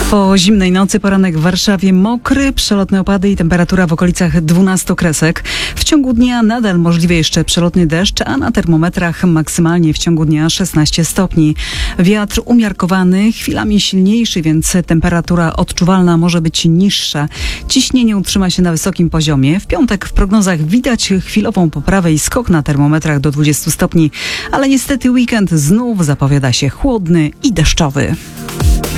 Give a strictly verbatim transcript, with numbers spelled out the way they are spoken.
Po zimnej nocy poranek w Warszawie mokry, przelotne opady i temperatura w okolicach dwunastu kresek. W ciągu dnia nadal możliwy jeszcze przelotny deszcz, a na termometrach maksymalnie w ciągu dnia szesnaście stopni. Wiatr umiarkowany, chwilami silniejszy, więc temperatura odczuwalna może być niższa. Ciśnienie utrzyma się na wysokim poziomie. W piątek w prognozach widać chwilową poprawę i skok na termometrach do dwudziestu stopni, ale niestety weekend znów zapowiada się chłodny i deszczowy.